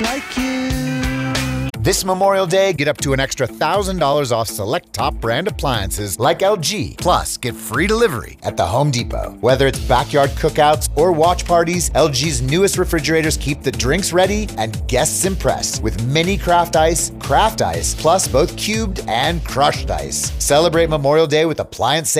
like you. This Memorial Day, get up to an extra $1,000 off select top brand appliances like LG. Plus, get free delivery at the Home Depot. Whether it's backyard cookouts or watch parties, LG's newest refrigerators keep the drinks ready and guests impressed with mini craft ice, plus both cubed and crushed ice. Celebrate Memorial Day with appliance